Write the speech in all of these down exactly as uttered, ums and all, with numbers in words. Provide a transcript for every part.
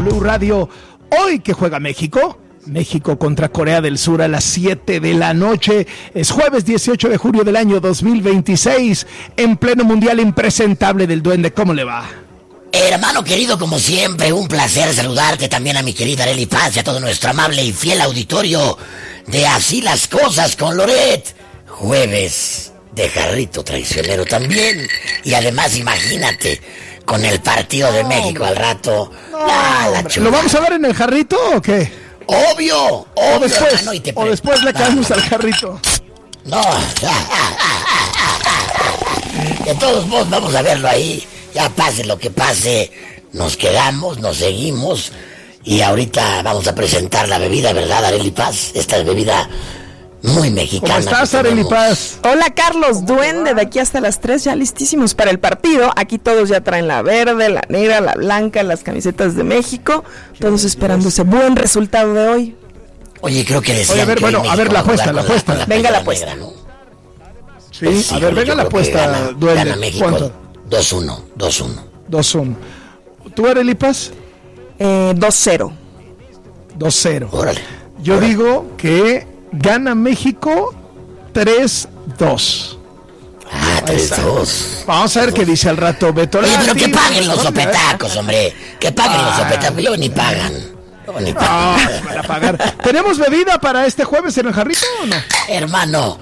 W Radio. Hoy que juega México, México contra Corea del Sur a las siete de la noche. Es jueves dieciocho de julio del año dos mil veintiséis, en pleno mundial impresentable del Duende. ¿Cómo le va? Hermano querido, como siempre, un placer saludarte, también a mi querida Arely Paz y a todo nuestro amable y fiel auditorio de Así las Cosas con Loret. Jueves de Jarrito Traicionero también. Y además, imagínate, con el partido de México al rato. No, la, la ¿Lo vamos a ver en el Jarrito o qué? Obvio, obvio. O después, hermano, y te o después le caemos al Jarrito. No. De todos modos, vamos a verlo ahí. Ya pase lo que pase, nos quedamos, nos seguimos. Y ahorita vamos a presentar la bebida, ¿verdad, Arely Paz? Esta es bebida muy mexicana. ¿Cómo estás, Arely Paz? Hola, Carlos, Duende, de aquí hasta las tres, ya listísimos para el partido. Aquí todos ya traen la verde, la negra, la blanca, las camisetas de México. Todos esperando ese buen resultado de hoy. Oye, creo que decían Oye, a ver, que bueno, a ver la apuesta, la apuesta. La venga la apuesta. Negra, ¿no? Sí, pues sí, a ver, venga la apuesta, gana, Duende. Gana México. ¿Cuánto? dos uno, dos uno. dos uno. ¿Tú, Arely Paz? Eh, dos cero. dos cero. Órale. Yo órale. digo que gana México tres dos. Ah, tres dos. Vamos a ver qué dice al rato Beto. Oye, pero que paguen los sopetacos, hombre. Que paguen ah. los sopetacos. Luego ni pagan. Luego ni pagan. Ah, para pagar. ¿Tenemos bebida para este jueves en el Jarrito o no? Hermano,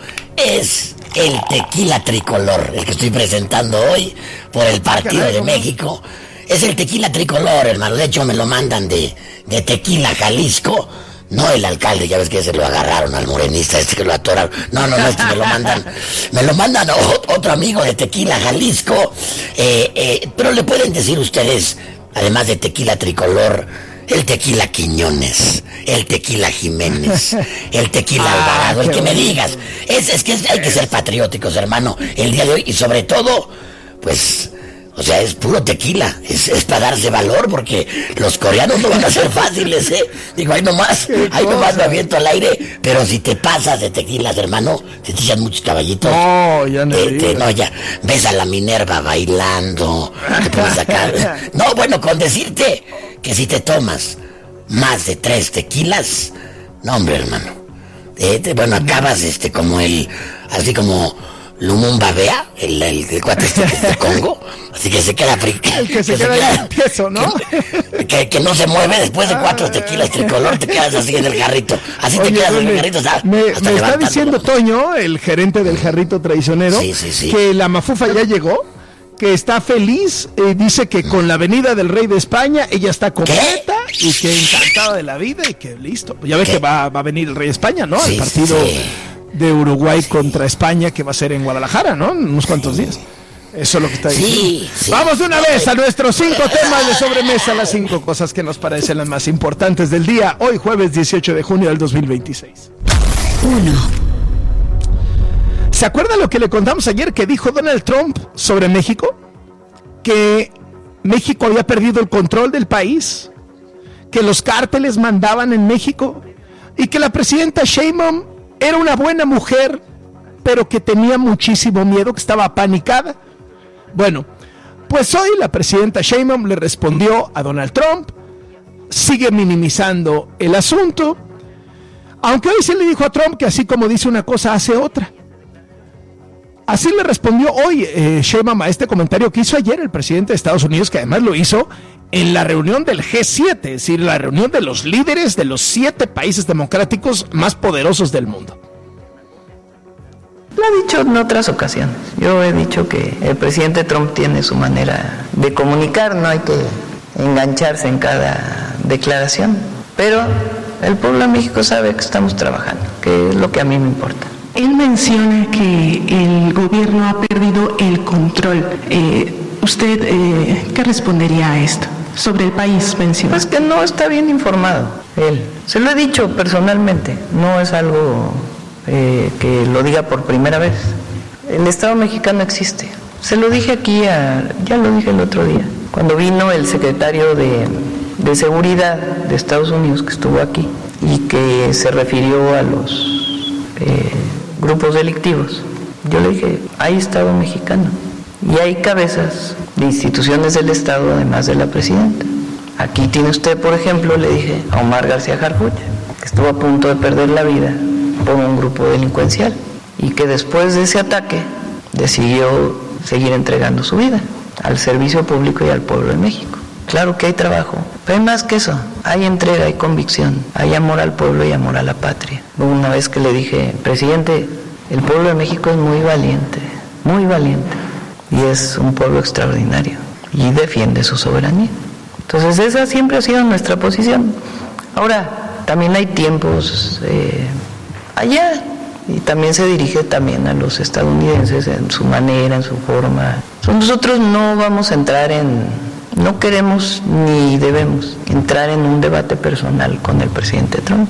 es el tequila tricolor, el que estoy presentando hoy por el partido de México. Es el tequila tricolor, hermano. De hecho, me lo mandan de, de Tequila, Jalisco. No el alcalde, ya ves que se lo agarraron al morenista este que lo atoraron. No, no, no, es que me lo mandan. Me lo mandan o, otro amigo de Tequila, Jalisco. Eh, eh, pero le pueden decir ustedes, además de tequila tricolor, el tequila Quiñones, el tequila Jiménez, el tequila ah, Alvarado, el que me digas. Es, es que es, hay que ser patrióticos, hermano, el día de hoy. Y sobre todo, pues, o sea, es puro tequila. Es, es para darse valor, porque los coreanos no van a ser fáciles, ¿eh? Digo, ahí nomás, ahí nomás me aviento al aire. Pero si te pasas de tequilas, hermano, si te echan muchos caballitos. No, ya no. Te, te, no, ya, ves a la Minerva bailando, te puedes sacar. No, bueno, con decirte que si te tomas más de tres tequilas, no, hombre, hermano, eh, te, bueno, acabas este como el, así como Lumumba Bea, el, el, el cuate este que es de Congo, así que se queda fri- el que, que se, se queda ahí tieso, ¿no? Que, que, que no se mueve después de cuatro tequilas tricolor, te quedas así en el jarrito, así Oye, te quedas Duende, en el jarrito. Hasta, me hasta me está diciendo Toño, el gerente del Jarrito Traicionero, sí, sí, sí. que la mafufa ya llegó, que está feliz, eh, dice que con la venida del rey de España ella está completa. ¿Qué? Y que encantada de la vida y que listo. Ya ves ¿Qué? que va, va a venir el rey de España, ¿no? Sí, el partido sí. de Uruguay sí. contra España, que va a ser en Guadalajara, ¿no? En unos cuantos días. Eso es lo que está diciendo. Sí, sí. Vamos de una vez a nuestros cinco temas de sobremesa, las cinco cosas que nos parecen las más importantes del día, hoy jueves dieciocho de junio del dos mil veintiséis. uno. ¿Se acuerda lo que le contamos ayer que dijo Donald Trump sobre México? Que México había perdido el control del país, que los cárteles mandaban en México y que la presidenta Sheinbaum era una buena mujer, pero que tenía muchísimo miedo, que estaba apanicada. Bueno, pues hoy la presidenta Sheinbaum le respondió a Donald Trump, sigue minimizando el asunto, aunque hoy se le dijo a Trump que así como dice una cosa, hace otra. Así le respondió hoy eh, Sheinbaum a este comentario que hizo ayer el presidente de Estados Unidos, que además lo hizo en la reunión del G siete, es decir, la reunión de los líderes de los siete países democráticos más poderosos del mundo. Lo he dicho en otras ocasiones. Yo he dicho que el presidente Trump tiene su manera de comunicar, no hay que engancharse en cada declaración. Pero el pueblo de México sabe que estamos trabajando, que es lo que a mí me importa. Él menciona que el gobierno ha perdido el control. Eh, ¿Usted eh, qué respondería a esto? Sobre el país, menciona. Pues que no está bien informado él. Se lo he dicho personalmente, no es algo eh, que lo diga por primera vez. El Estado mexicano existe. Se lo dije aquí, a, ya lo dije el otro día, cuando vino el secretario de, de Seguridad de Estados Unidos, que estuvo aquí, y que se refirió a los eh, grupos delictivos. Yo le dije, hay Estado mexicano y hay cabezas de instituciones del Estado, además de la presidenta. Aquí tiene usted, por ejemplo, le dije a Omar García Harfuch, que estuvo a punto de perder la vida por un grupo delincuencial y que después de ese ataque decidió seguir entregando su vida al servicio público y al pueblo de México. Claro que hay trabajo, pero hay más que eso, hay entrega, hay convicción, hay amor al pueblo y amor a la patria. Una vez que le dije, presidente, el pueblo de México es muy valiente, muy valiente, y es un pueblo extraordinario, y defiende su soberanía. Entonces esa siempre ha sido nuestra posición. Ahora, también hay tiempos eh, allá, y también se dirige también a los estadounidenses en su manera, en su forma. Nosotros no vamos a entrar en, no queremos ni debemos entrar en un debate personal con el presidente Trump.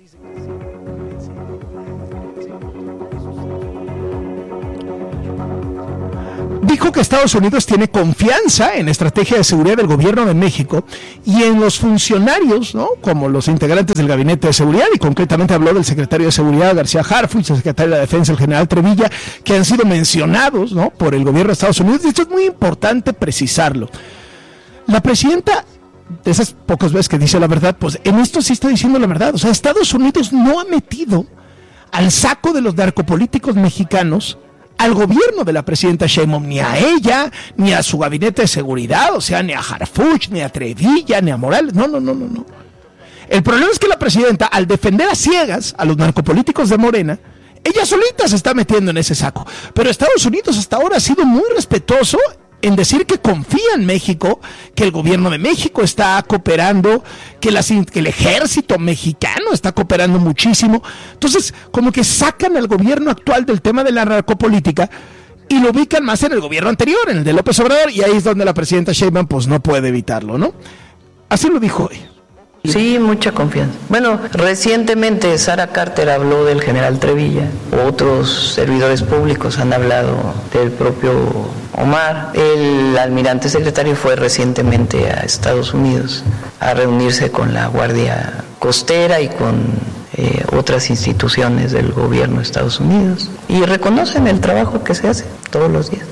Dijo que Estados Unidos tiene confianza en la estrategia de seguridad del gobierno de México y en los funcionarios, ¿no?, como los integrantes del Gabinete de Seguridad, y concretamente habló del secretario de Seguridad García Harfuch, el secretario de la Defensa, el general Trevilla, que han sido mencionados, ¿no?, por el gobierno de Estados Unidos. Y esto es muy importante precisarlo. La presidenta, de esas pocas veces que dice la verdad, pues en esto sí está diciendo la verdad. O sea, Estados Unidos no ha metido al saco de los narcopolíticos mexicanos al gobierno de la presidenta Sheinbaum, ni a ella, ni a su gabinete de seguridad, o sea, ni a Harfuch, ni a Trevilla, ni a Morales. No, no, no, no, no. El problema es que la presidenta, al defender a ciegas a los narcopolíticos de Morena, ella solita se está metiendo en ese saco. Pero Estados Unidos hasta ahora ha sido muy respetuoso en decir que confía en México, que el gobierno de México está cooperando, que, las, que el ejército mexicano está cooperando muchísimo. Entonces, como que sacan al gobierno actual del tema de la narcopolítica y lo ubican más en el gobierno anterior, en el de López Obrador, y ahí es donde la presidenta Sheinbaum pues no puede evitarlo, ¿no? Así lo dijo hoy. Sí, mucha confianza. Bueno, recientemente Sara Carter habló del general Trevilla, otros servidores públicos han hablado del propio Omar. El almirante secretario fue recientemente a Estados Unidos a reunirse con la Guardia Costera y con eh, otras instituciones del gobierno de Estados Unidos y reconocen el trabajo que se hace todos los días.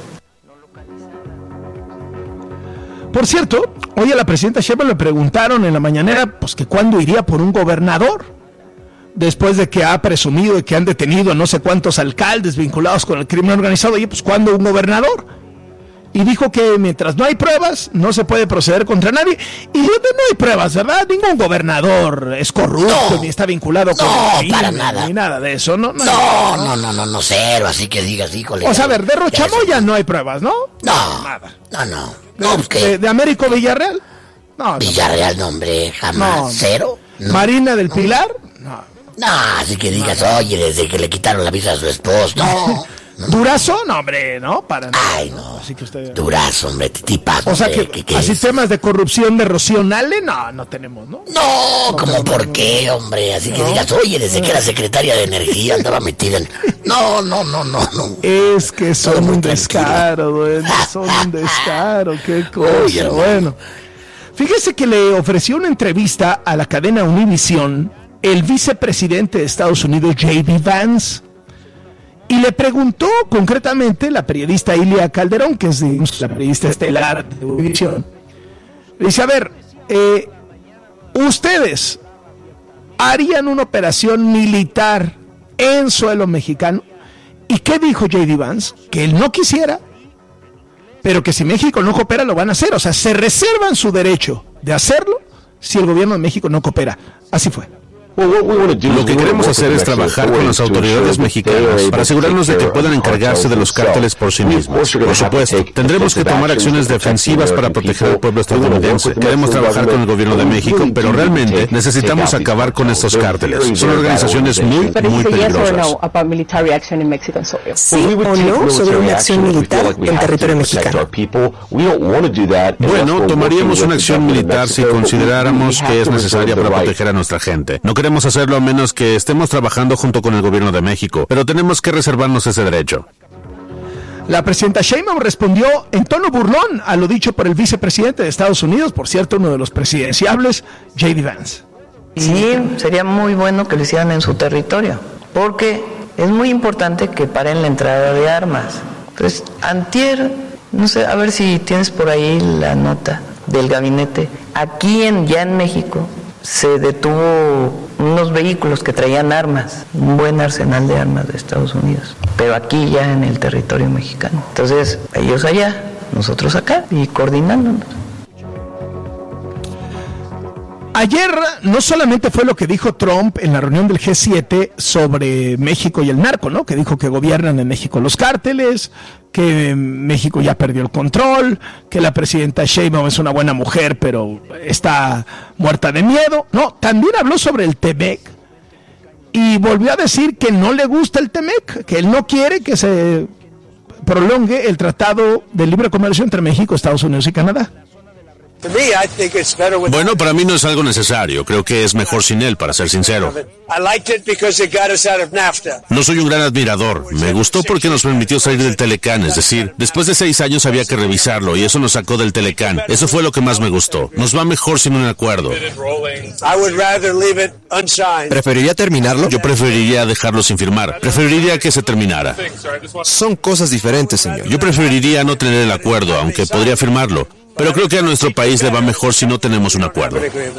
Por cierto, hoy a la presidenta Sheinbaum le preguntaron en la mañanera pues que cuándo iría por un gobernador, después de que ha presumido y que han detenido no sé cuántos alcaldes vinculados con el crimen organizado. Oye, pues ¿cuándo un gobernador? Y dijo que mientras no hay pruebas, no se puede proceder contra nadie. Y donde no hay pruebas, ¿verdad? Ningún gobernador es corrupto, no, ni está vinculado con no, el crimen, para nada. Ni nada de eso, ¿no? No, no, no, no, no, no cero, así que digas, híjole. O sea, a ver, de Rochamoya no hay pruebas, ¿no? No, nada. No, no. ¿De, no, que... de, de Américo Villarreal? No. Villarreal, no, hombre, jamás, no, cero. No. Marina del Pilar? No. No, así que digas, no, oye, desde que le quitaron la visa a su esposo, no. No. ¿Durazo? No, hombre, no, para nada. Ay, no. Así que usted... Durazo, hombre, tipazo. O sea, que, que, que así es... temas de corrupción de Rocío Nale, no, no tenemos, ¿no? No, no ¿cómo no, por no, qué, no. hombre? Así que no. digas, oye, desde que era secretaria de Energía andaba metida en... No, no, no, no, no. Es que son Todo un tranquilo. descaro, duende, son un descaro, qué cosa. Uy, bueno, fíjese que le ofreció una entrevista a la cadena Univision el vicepresidente de Estados Unidos, J D Vance, y le preguntó concretamente la periodista Ilia Calderón, que es de, la periodista estelar de Univision. Le dice, a ver, eh, ¿ustedes harían una operación militar en suelo mexicano? ¿Y qué dijo J D Vance? Que él no quisiera, pero que si México no coopera lo van a hacer. O sea, se reservan su derecho de hacerlo si el gobierno de México no coopera. Así fue. Lo que queremos hacer es trabajar con las autoridades mexicanas para asegurarnos de que puedan encargarse de los cárteles por sí mismos. Por supuesto, tendremos que tomar acciones defensivas para proteger al pueblo estadounidense. Queremos trabajar con el gobierno de México, pero realmente necesitamos acabar con estos cárteles. Son organizaciones muy, muy peligrosas. ¿Sí o no sobre una acción militar en territorio mexicano? Bueno, tomaríamos una acción militar si consideráramos que es necesaria para proteger a nuestra gente. No queremos hacerlo a menos que estemos trabajando junto con el gobierno de México, pero tenemos que reservarnos ese derecho. La presidenta Sheinbaum respondió en tono burlón a lo dicho por el vicepresidente de Estados Unidos, por cierto, uno de los presidenciables, J D Vance. Sí, sería muy bueno que lo hicieran en su territorio, porque es muy importante que paren la entrada de armas. Entonces, antier, no sé, a ver si tienes por ahí la nota del gabinete, Aquí en, ya en México se detuvo unos vehículos que traían armas, un buen arsenal de armas de Estados Unidos, pero aquí ya en el territorio mexicano. Entonces, ellos allá, nosotros acá, y coordinándonos. Ayer no solamente fue lo que dijo Trump en la reunión del G siete sobre México y el narco, ¿no? Que dijo que gobiernan en México los cárteles, que México ya perdió el control, que la presidenta Sheinbaum es una buena mujer, pero está muerta de miedo. No, también habló sobre el T-MEC y volvió a decir que no le gusta el T-MEC, que él no quiere que se prolongue el Tratado de Libre Comercio entre México, Estados Unidos y Canadá. Bueno, para mí no es algo necesario. Creo que es mejor sin él, para ser sincero. No soy un gran admirador. Me gustó porque nos permitió salir del Telecán. Es decir, después de seis años había que revisarlo y eso nos sacó del Telecán. Eso fue lo que más me gustó. Nos va mejor sin un acuerdo. ¿Preferiría terminarlo? Yo preferiría dejarlo sin firmar. Preferiría que se terminara. Son cosas diferentes, señor. Yo preferiría no tener el acuerdo, aunque podría firmarlo. Pero creo que a nuestro país le va mejor si no tenemos un acuerdo.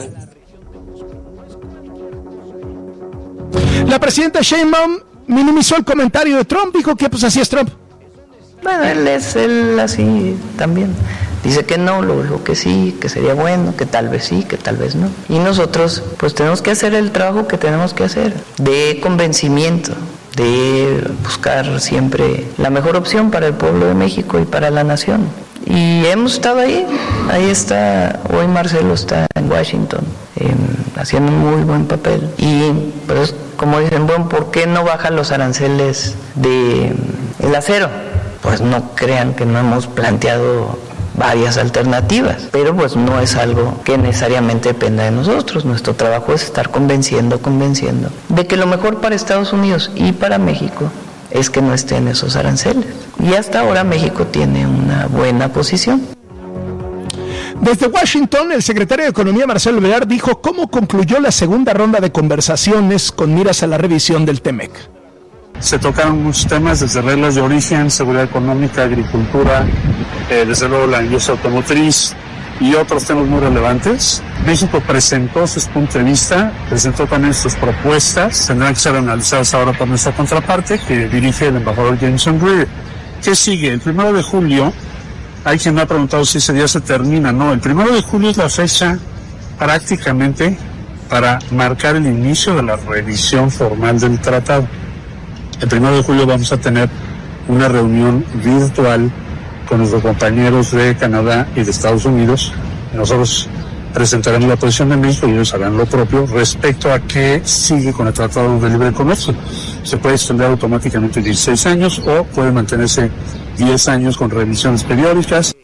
La presidenta Sheinbaum minimizó el comentario de Trump, dijo que pues así es Trump. Bueno, él es él así también. Dice que no, luego dijo que sí, que sería bueno, que tal vez sí, que tal vez no. Y nosotros pues tenemos que hacer el trabajo que tenemos que hacer, de convencimiento, de buscar siempre la mejor opción para el pueblo de México y para la nación. Y hemos estado ahí, ahí está, hoy Marcelo está en Washington, eh, haciendo un muy buen papel. Y pues como dicen, bueno, ¿por qué no bajan los aranceles de el acero? Pues no crean que no hemos planteado varias alternativas, pero pues no es algo que necesariamente dependa de nosotros. Nuestro trabajo es estar convenciendo, convenciendo de que lo mejor para Estados Unidos y para México es que no estén esos aranceles. Y hasta ahora México tiene una buena posición. Desde Washington, el secretario de Economía, Marcelo Ebrard, dijo cómo concluyó la segunda ronda de conversaciones con miras a la revisión del T-MEC. Se tocaron muchos temas, desde reglas de origen, seguridad económica, agricultura, eh, desde luego la industria automotriz y otros temas muy relevantes. México presentó su punto de vista, presentó también sus propuestas, tendrán que ser analizadas ahora por nuestra contraparte, que dirige el embajador Jameson Greer. ¿Qué sigue? El primero de julio, hay quien me ha preguntado si ese día se termina. No, el primero de julio es la fecha prácticamente para marcar el inicio de la revisión formal del tratado. El primero de julio vamos a tener una reunión virtual con nuestros compañeros de Canadá y de Estados Unidos. Nosotros presentaremos la posición de México y ellos harán lo propio respecto a qué sigue con el Tratado de Libre Comercio. Se puede extender automáticamente dieciséis años o puede mantenerse diez años con revisiones periódicas.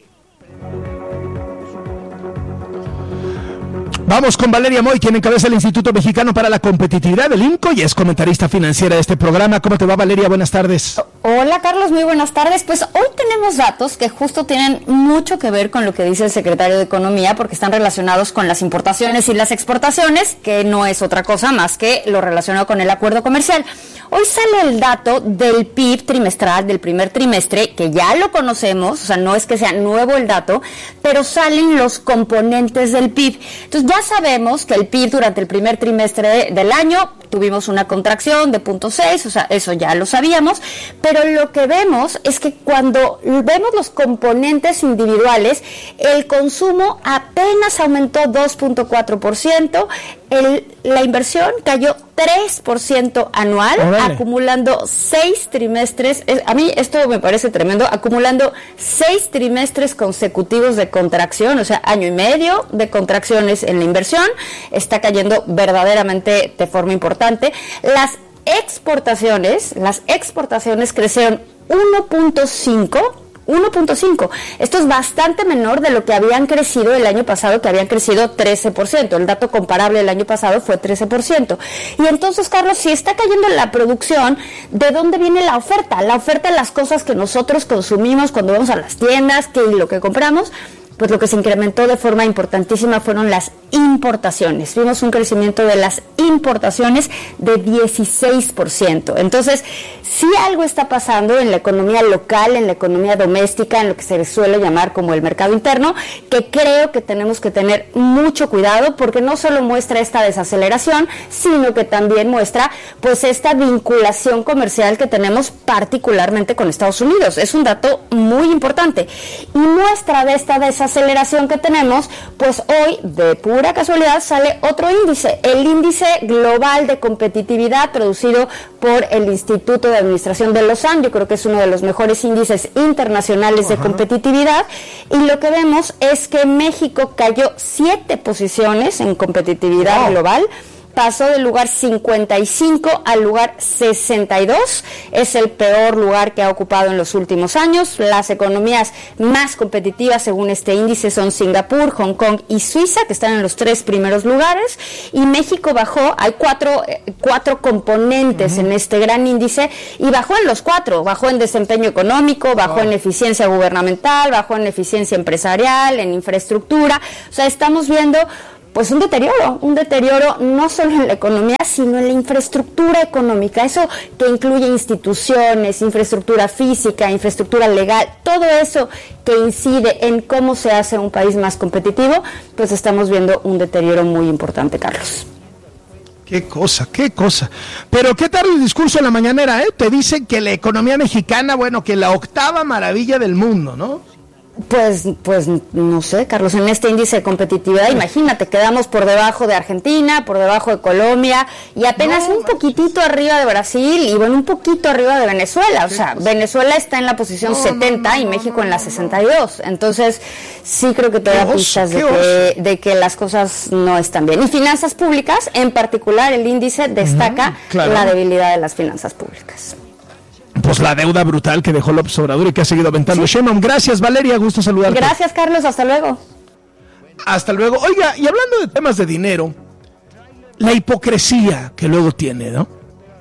Vamos con Valeria Moy, quien encabeza el Instituto Mexicano para la Competitividad del INCO y es comentarista financiera de este programa. ¿Cómo te va, Valeria? Buenas tardes. Hola, Carlos, muy buenas tardes. Pues hoy tenemos datos que justo tienen mucho que ver con lo que dice el secretario de Economía, porque están relacionados con las importaciones y las exportaciones, que no es otra cosa más que lo relacionado con el acuerdo comercial. Hoy sale el dato del P I B trimestral del primer trimestre, que ya lo conocemos, o sea, no es que sea nuevo el dato, pero salen los componentes del P I B. Entonces ya sabemos que el P I B durante el primer trimestre del año tuvimos una contracción de cero punto seis, o sea, eso ya lo sabíamos, pero lo que vemos es que cuando vemos los componentes individuales, el consumo apenas aumentó dos punto cuatro por ciento, el, la inversión cayó tres por ciento anual, Órale. acumulando seis trimestres, es, a mí esto me parece tremendo, acumulando seis trimestres consecutivos de contracción, o sea, año y medio de contracciones en la inversión, está cayendo verdaderamente de forma importante. Las exportaciones, las exportaciones crecieron uno punto cinco. uno punto cinco. Esto es bastante menor de lo que habían crecido el año pasado, que habían crecido trece por ciento. El dato comparable el año pasado fue trece por ciento. Y entonces, Carlos, si está cayendo la producción, ¿de dónde viene la oferta? La oferta de las cosas que nosotros consumimos cuando vamos a las tiendas, que lo que compramos. Pues lo que se incrementó de forma importantísima fueron las importaciones. Vimos un crecimiento de las importaciones de dieciséis por ciento. Entonces, sí algo está pasando en la economía local, en la economía doméstica, en lo que se suele llamar como el mercado interno, que creo que tenemos que tener mucho cuidado, porque no solo muestra esta desaceleración, sino que también muestra pues esta vinculación comercial que tenemos particularmente con Estados Unidos. Es un dato muy importante. Y muestra de esta desaceleración que tenemos, pues hoy, de pura casualidad, sale otro índice, el índice global de competitividad producido por el Instituto de Administración de Lausanne. Yo creo que es uno de los mejores índices internacionales Ajá. de competitividad, y lo que vemos es que México cayó siete posiciones en competitividad wow. global. Pasó del lugar cincuenta y cinco al lugar sesenta y dos, es el peor lugar que ha ocupado en los últimos años. Las economías más competitivas según este índice son Singapur, Hong Kong y Suiza, que están en los tres primeros lugares, y México bajó. Hay cuatro, cuatro componentes uh-huh. en este gran índice, y bajó en los cuatro, bajó en desempeño económico, bajó oh. en eficiencia gubernamental, bajó en eficiencia empresarial, en infraestructura. O sea, estamos viendo pues un deterioro, un deterioro no solo en la economía, sino en la infraestructura económica, eso que incluye instituciones, infraestructura física, infraestructura legal, todo eso que incide en cómo se hace un país más competitivo, pues estamos viendo un deterioro muy importante, Carlos. Qué cosa, qué cosa. Pero qué tal el discurso en la mañanera, ¿eh? Te dicen que la economía mexicana, bueno, que la octava maravilla del mundo, ¿no? Pues, pues no sé, Carlos, en este índice de competitividad, imagínate, quedamos por debajo de Argentina, por debajo de Colombia, y apenas no, un poquitito arriba de Brasil, y bueno, un poquito arriba de Venezuela. O sea, Venezuela está en la posición no, setenta no, no, y México no, no, en la sesenta y dos. Entonces, sí creo que te da pistas de que, de que las cosas no están bien. Y finanzas públicas, en particular, el índice destaca mm, claro. la debilidad de las finanzas públicas. Pues la deuda brutal que dejó López Obrador y que ha seguido aventando ¿Sí? Sheinbaum. Gracias, Valeria, gusto saludarte. Gracias, Carlos, hasta luego. Hasta luego. Oiga, y hablando de temas de dinero, la hipocresía que luego tiene, ¿no?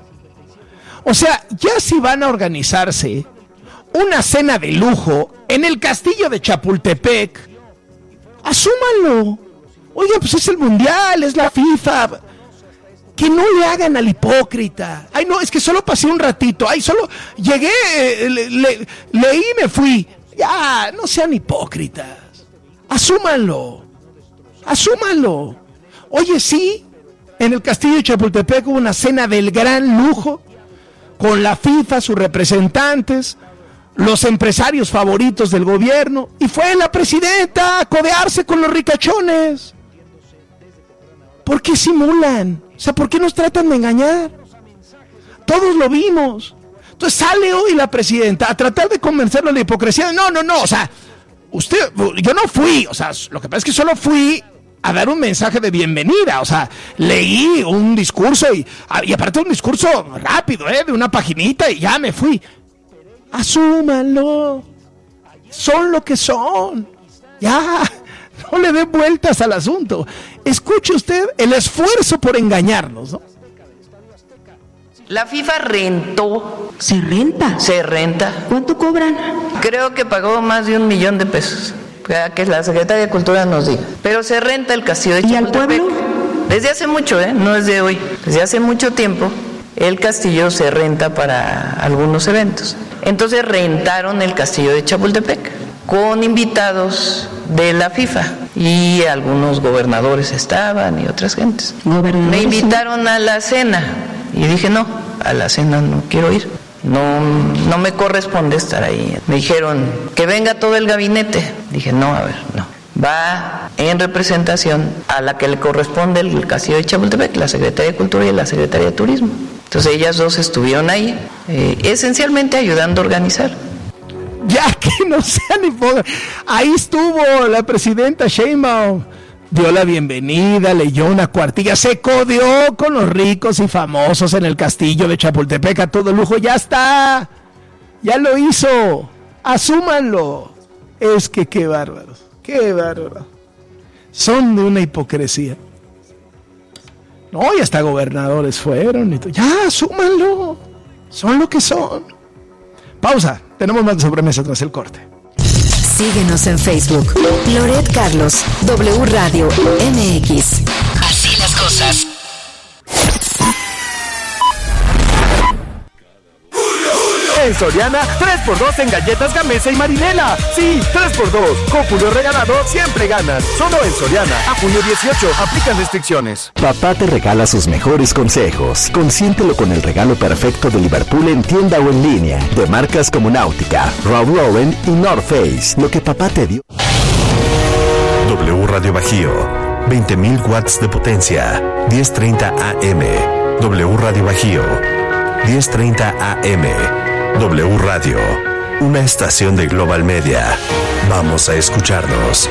O sea, ya si van a organizarse una cena de lujo en el castillo de Chapultepec, asúmanlo. Oiga, pues es el Mundial, es la FIFA. Que no le hagan al hipócrita. Ay, no, es que solo pasé un ratito. Ay, solo llegué, le, le, leí y me fui. Ya, no sean hipócritas. Asúmanlo. Asúmanlo. Oye, sí, en el castillo de Chapultepec hubo una cena del gran lujo, con la FIFA, sus representantes, los empresarios favoritos del gobierno, y fue la presidenta a codearse con los ricachones. ¿Por qué simulan? O sea, ¿por qué nos tratan de engañar? Todos lo vimos. Entonces sale hoy la presidenta a tratar de convencerlo de la hipocresía. No, no, no, o sea, usted, yo no fui, o sea, lo que pasa es que solo fui a dar un mensaje de bienvenida, o sea, leí un discurso y, y aparte un discurso rápido, ¿eh? De una paginita y ya me fui. Asúmanlo. Son lo que son. Ya. No le dé vueltas al asunto. Escuche usted el esfuerzo por engañarnos, ¿no? La FIFA rentó. ¿Se renta? Se renta. ¿Cuánto cobran? Creo que pagó más de un millón de pesos. Que la Secretaría de Cultura nos diga. Pero se renta el castillo de Chapultepec. ¿Y al pueblo? Desde hace mucho, ¿eh? No es de hoy. Desde hace mucho tiempo, el castillo se renta para algunos eventos. Entonces rentaron el castillo de Chapultepec con invitados de la FIFA, y algunos gobernadores estaban y otras gentes. Me invitaron a la cena y dije no, a la cena no quiero ir, no, no me corresponde estar ahí. Me dijeron que venga todo el gabinete, dije no, a ver, no. Va en representación a la que le corresponde el castillo de Chapultepec, la Secretaría de Cultura y la Secretaría de Turismo. Entonces ellas dos estuvieron ahí, eh, esencialmente ayudando a organizar. Ya que no sean hipócritas. Ahí estuvo la presidenta Sheinbaum, dio la bienvenida, leyó una cuartilla, se codeó con los ricos y famosos en el castillo de Chapultepec a todo lujo. Ya está, ya lo hizo, asúmanlo. Es que qué bárbaros, qué bárbaros. Son de una hipocresía. No, y hasta gobernadores fueron y todo. Ya, asúmanlo, son lo que son. Pausa, tenemos más de sobremesa tras el corte. Síguenos en Facebook, Loret Carlos, W Radio M X. Así las cosas. en Soriana, tres por dos en galletas Gamesa y Marinela. Sí, tres por dos. Con Julio regalado siempre ganas. Solo en Soriana. A junio dieciocho. Aplican restricciones. Papá te regala sus mejores consejos. Consiéntelo con el regalo perfecto de Liverpool en tienda o en línea. De marcas como Náutica, Ralph Lauren y North Face. Lo que papá te dio. W Radio Bajío. veinte mil watts de potencia. diez treinta A M. W Radio Bajío. diez treinta A M. W Radio. Una estación de Global Media. Vamos a escucharnos.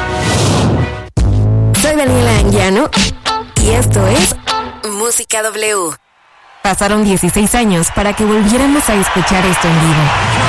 Soy Daniela Anguiano y esto es Música W. Pasaron dieciséis años para que volviéramos a escuchar esto en vivo.